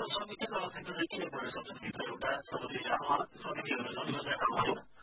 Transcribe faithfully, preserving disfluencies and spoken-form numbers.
समितिको अध्यक्ष चाहिँ किन गर्न सक्छन् भित्र एउटा समिति समितिहरू छन् योजना होइन